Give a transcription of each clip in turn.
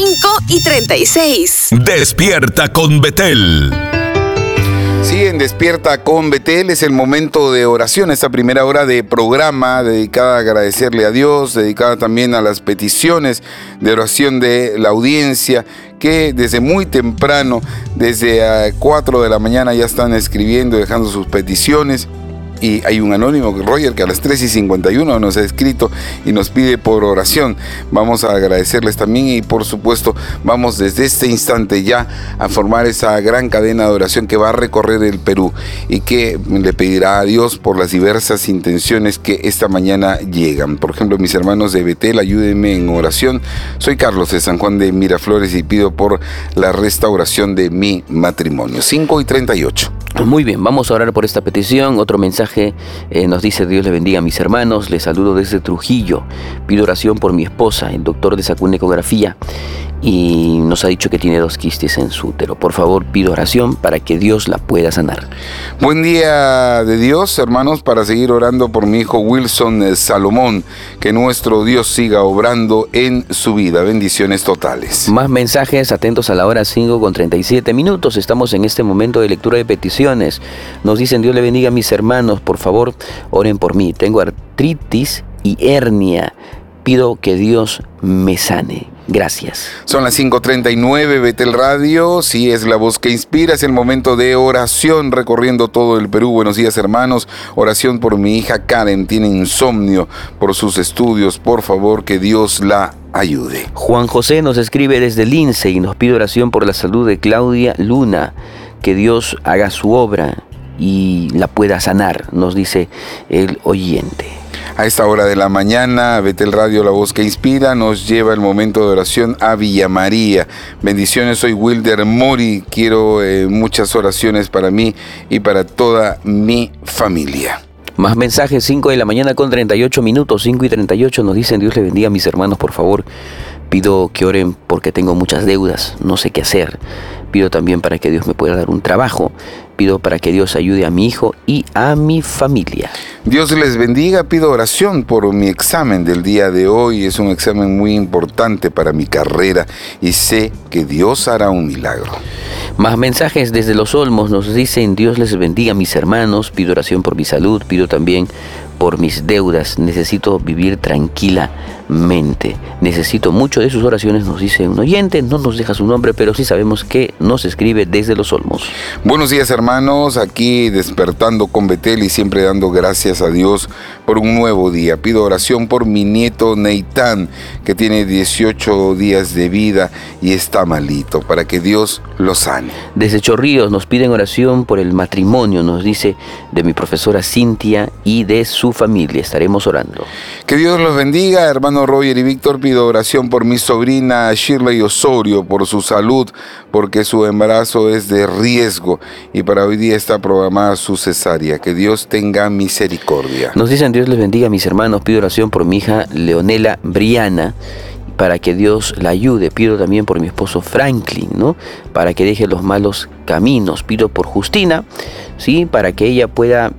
5:36. Despierta con Betel. Sí, en Despierta con Betel es el momento de oración, esta primera hora de programa dedicada a agradecerle a Dios, dedicada también a las peticiones de oración de la audiencia, que desde muy temprano, desde 4 de la mañana ya están escribiendo, dejando sus peticiones. Y hay un anónimo, Roger, que a las 3:51 nos ha escrito y nos pide por oración. Vamos a agradecerles también y por supuesto vamos desde este instante ya a formar esa gran cadena de oración que va a recorrer el Perú y que le pedirá a Dios por las diversas intenciones que esta mañana llegan. Por ejemplo, mis hermanos de Betel, ayúdenme en oración. Soy Carlos de San Juan de Miraflores y pido por la restauración de mi matrimonio. 5:38. Muy bien, vamos a orar por esta petición. Otro mensaje nos dice: Dios le bendiga a mis hermanos, les saludo desde Trujillo, pido oración por mi esposa. El doctor le sacó una ecografía y nos ha dicho que tiene 2 quistes en su útero. Por favor, pido oración para que Dios la pueda sanar. Buen día de Dios, hermanos, para seguir orando por mi hijo Wilson Salomón, que nuestro Dios siga obrando en su vida. Bendiciones totales. Más mensajes, atentos a la hora 5:37. Estamos en este momento de lectura de peticiones. Nos dicen: Dios le bendiga a mis hermanos, por favor, oren por mí. Tengo artritis y hernia. Pido que Dios me sane. Gracias. Son las 5:39, Betel Radio, sí, es la voz que inspira, es el momento de oración recorriendo todo el Perú. Buenos días, hermanos. Oración por mi hija Karen, tiene insomnio por sus estudios. Por favor, que Dios la ayude. Juan José nos escribe desde Lince y nos pide oración por la salud de Claudia Luna, que Dios haga su obra y la pueda sanar, nos dice el oyente. A esta hora de la mañana, Betel Radio, la voz que inspira, nos lleva el momento de oración a Villa María. Bendiciones, soy Wilder Mori. Quiero muchas oraciones para mí y para toda mi familia. Más mensajes, 5:38 a.m. 5:38 nos dicen: Dios le bendiga a mis hermanos, por favor. Pido que oren porque tengo muchas deudas, no sé qué hacer. Pido también para que Dios me pueda dar un trabajo. Pido para que Dios ayude a mi hijo y a mi familia. Dios les bendiga. Pido oración por mi examen del día de hoy. Es un examen muy importante para mi carrera y sé que Dios hará un milagro. Más mensajes desde Los Olmos nos dicen: Dios les bendiga a mis hermanos. Pido oración por mi salud. Pido también por mis deudas. Necesito vivir tranquilamente. Necesito mucho de sus oraciones, nos dice un oyente. No nos deja su nombre, pero sí sabemos que nos escribe desde Los Olmos. Buenos días, hermanos. Aquí despertando con Betel y siempre dando gracias a Dios por un nuevo día. Pido oración por mi nieto Neitán, que tiene 18 días de vida y está malito, para que Dios lo sane. Desde Chorrillos nos piden oración por el matrimonio, nos dice, de mi profesora Cintia y de su familia. Estaremos orando. Que Dios los bendiga, hermano Roger y Víctor. Pido oración por mi sobrina Shirley Osorio, por su salud, porque su embarazo es de riesgo y para hoy día está programada su cesárea. Que Dios tenga misericordia. Nos dicen: Dios les bendiga a mis hermanos. Pido oración por mi hija Leonela Briana, para que Dios la ayude. Pido también por mi esposo Franklin, ¿no? Para que deje los malos caminos. Pido por Justina, ¿sí? Para que ella pueda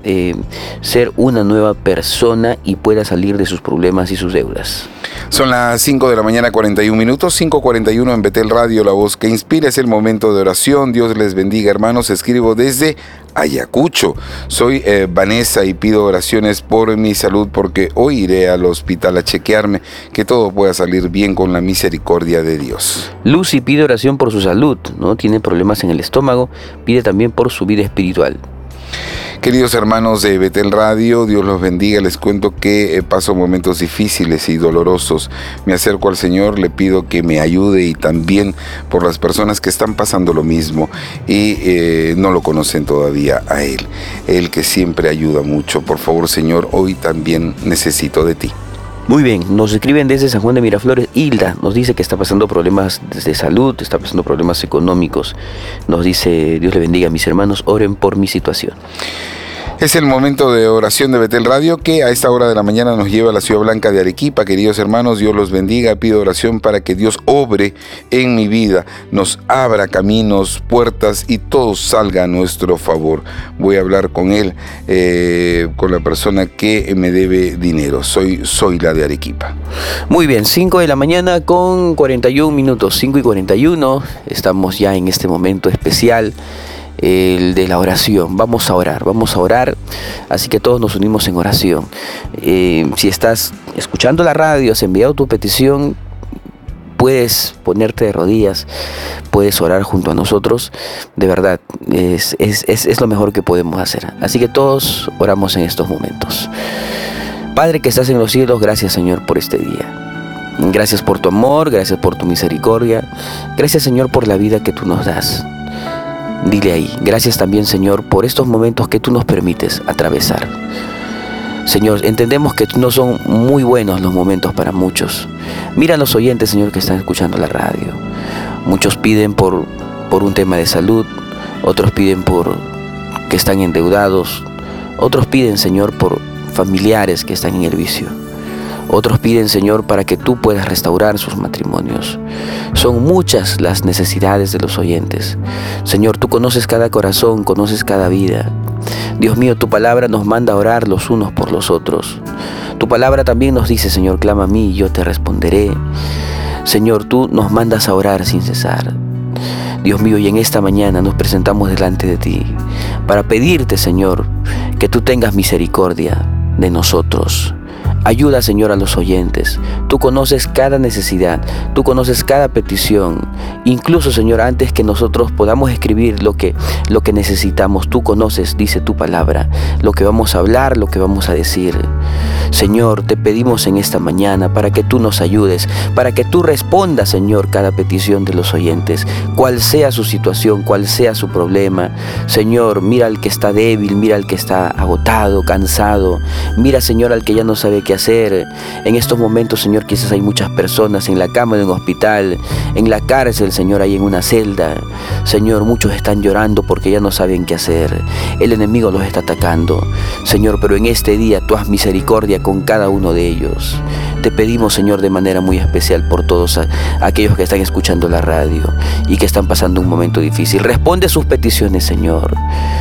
ser una nueva persona y pueda salir de sus problemas y sus deudas. Son las 5:41 a.m. 5:41 en Betel Radio, la voz que inspira. Es el momento de oración. Dios les bendiga, hermanos. Escribo desde Ayacucho. Soy Vanessa y pido oraciones por mi salud, porque hoy iré al hospital a chequearme, que todo pueda salir bien con la misericordia de Dios. Lucy pide oración por su salud, ¿no? Tiene problemas en el estómago. Pide también por su vida espiritual. Queridos hermanos de Betel Radio, Dios los bendiga. Les cuento que paso momentos difíciles y dolorosos. Me acerco al Señor, le pido que me ayude y también por las personas que están pasando lo mismo y no lo conocen todavía a Él. Él que siempre ayuda mucho. Por favor, Señor, hoy también necesito de ti. Muy bien, nos escriben desde San Juan de Miraflores. Hilda nos dice que está pasando problemas de salud, está pasando problemas económicos. Nos dice: Dios le bendiga a mis hermanos, oren por mi situación. Es el momento de oración de Betel Radio, que a esta hora de la mañana nos lleva a la ciudad blanca de Arequipa. Queridos hermanos, Dios los bendiga. Pido oración para que Dios obre en mi vida, nos abra caminos, puertas y todo salga a nuestro favor. Voy a hablar con él, con la persona que me debe dinero. Soy la de Arequipa. Muy bien, 5 de la mañana con 41 minutos, 5 y 41. Estamos ya en este momento especial, el de la oración. Vamos a orar, así que todos nos unimos en oración. Si estás escuchando la radio, has enviado tu petición, puedes ponerte de rodillas, puedes orar junto a nosotros. De verdad, es lo mejor que podemos hacer. Así que todos oramos en estos momentos. Padre que estás en los cielos, gracias Señor por este día. Gracias por tu amor, gracias por tu misericordia. Gracias Señor por la vida que tú nos das. Dile ahí, gracias también Señor por estos momentos que tú nos permites atravesar. Señor, entendemos que no son muy buenos los momentos para muchos. Mira a los oyentes, Señor, que están escuchando la radio. Muchos piden por un tema de salud, otros piden por que están endeudados, otros piden, Señor, por familiares que están en el vicio. Otros piden, Señor, para que tú puedas restaurar sus matrimonios. Son muchas las necesidades de los oyentes. Señor, tú conoces cada corazón, conoces cada vida. Dios mío, tu palabra nos manda a orar los unos por los otros. Tu palabra también nos dice, Señor, clama a mí y yo te responderé. Señor, tú nos mandas a orar sin cesar. Dios mío, y en esta mañana nos presentamos delante de ti para pedirte, Señor, que tú tengas misericordia de nosotros. Ayuda, Señor, a los oyentes. Tú conoces cada necesidad, tú conoces cada petición. Incluso, Señor, antes que nosotros podamos escribir lo que necesitamos, tú conoces, dice tu palabra, lo que vamos a hablar, lo que vamos a decir. Señor, te pedimos en esta mañana para que tú nos ayudes, para que tú respondas, Señor, cada petición de los oyentes, cual sea su situación, cual sea su problema. Señor, mira al que está débil, mira al que está agotado, cansado. Mira, Señor, al que ya no sabe qué hacer. En estos momentos, Señor, quizás hay muchas personas en la cama de un hospital, en la cárcel, Señor, ahí en una celda. Señor, muchos están llorando porque ya no saben qué hacer. El enemigo los está atacando. Señor, pero en este día tú haz misericordia con cada uno de ellos. Te pedimos, Señor, de manera muy especial por todos aquellos que están escuchando la radio y que están pasando un momento difícil. Responde sus peticiones, Señor.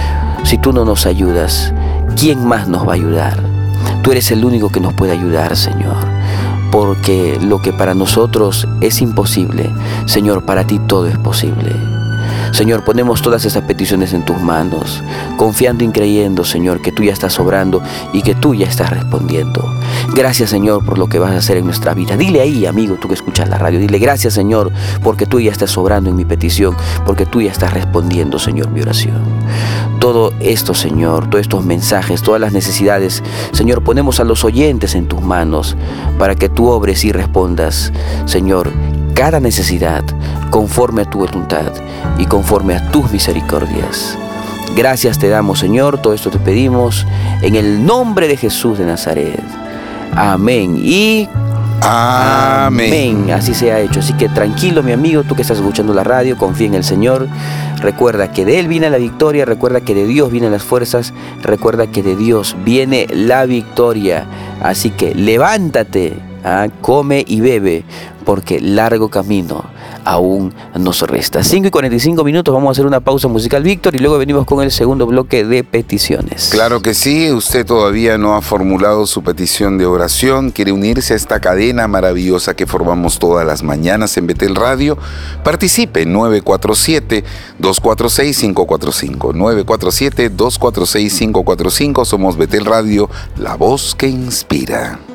Si tú no nos ayudas, ¿quién más nos va a ayudar? Tú eres el único que nos puede ayudar, Señor. Porque lo que para nosotros es imposible, Señor, para ti todo es posible. Señor, ponemos todas esas peticiones en tus manos, confiando y creyendo, Señor, que tú ya estás obrando y que tú ya estás respondiendo. Gracias, Señor, por lo que vas a hacer en nuestra vida. Dile ahí, amigo, tú que escuchas la radio, dile gracias, Señor, porque tú ya estás obrando en mi petición, porque tú ya estás respondiendo, Señor, mi oración. Todo esto, Señor, todos estos mensajes, todas las necesidades, Señor, ponemos a los oyentes en tus manos para que tú obres y respondas, Señor, cada necesidad conforme a tu voluntad y conforme a tus misericordias. Gracias te damos, Señor, todo esto te pedimos en el nombre de Jesús de Nazaret. Amén y amén. Así se ha hecho. Así que tranquilo, mi amigo, tú que estás escuchando la radio, confía en el Señor. Recuerda que de Él viene la victoria, recuerda que de Dios vienen las fuerzas, recuerda que de Dios viene la victoria. Así que levántate, come y bebe, porque largo camino aún nos resta. 5 y 45 minutos, vamos a hacer una pausa musical, Víctor, y luego venimos con el segundo bloque de peticiones. Claro que sí, usted todavía no ha formulado su petición de oración, quiere unirse a esta cadena maravillosa que formamos todas las mañanas en Betel Radio. Participe, 947-246-545, 947-246-545, somos Betel Radio, la voz que inspira.